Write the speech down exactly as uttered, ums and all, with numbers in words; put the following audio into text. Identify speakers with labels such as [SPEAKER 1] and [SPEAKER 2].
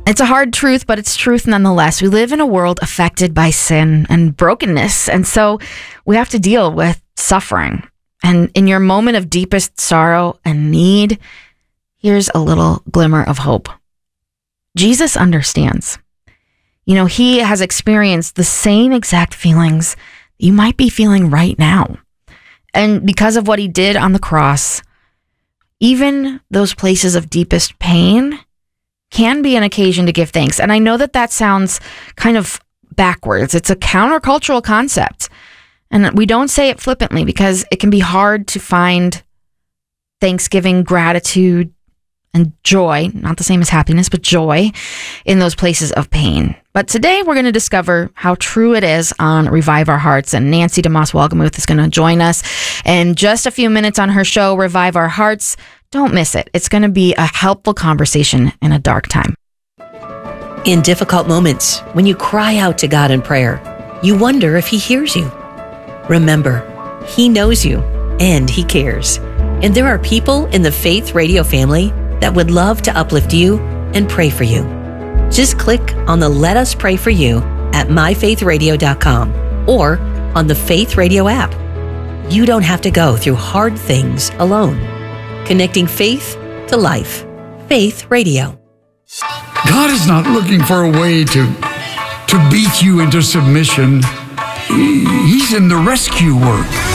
[SPEAKER 1] It's a hard truth, but it's truth nonetheless. We live in a world affected by sin and brokenness, and so we have to deal with suffering. And in your moment of deepest sorrow and need, here's a little glimmer of hope. Jesus understands. You know, he has experienced the same exact feelings you might be feeling right now. And because of what he did on the cross, even those places of deepest pain can be an occasion to give thanks. And I know that that sounds kind of backwards. It's a countercultural concept. And we don't say it flippantly because it can be hard to find thanksgiving, gratitude, and joy, not the same as happiness, but joy in those places of pain. But today we're going to discover how true it is on Revive Our Hearts. And Nancy DeMoss Wolgemuth is going to join us in just a few minutes on her show, Revive Our Hearts. Don't miss it. It's going to be a helpful conversation in a dark time.
[SPEAKER 2] In difficult moments, when you cry out to God in prayer, you wonder if he hears you. Remember, he knows you and he cares. And there are people in the Faith Radio family that would love to uplift you and pray for you. Just click on the Let Us Pray For You at my faith radio dot com or on the Faith Radio app. You don't have to go through hard things alone. Connecting faith to life. Faith Radio.
[SPEAKER 3] God is not looking for a way to, to beat you into submission. He's in the rescue work.